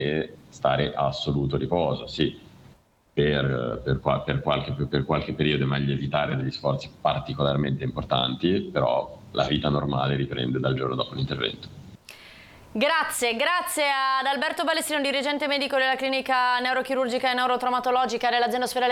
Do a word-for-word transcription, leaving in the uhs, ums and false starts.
e stare a assoluto riposo. Sì, per, per, qua, per, qualche, per qualche periodo è meglio evitare degli sforzi particolarmente importanti, però la vita normale riprende dal giorno dopo l'intervento. Grazie, grazie ad Alberto Balestrino, dirigente medico della clinica neurochirurgica e neurotraumatologica dell'azienda ospedaliera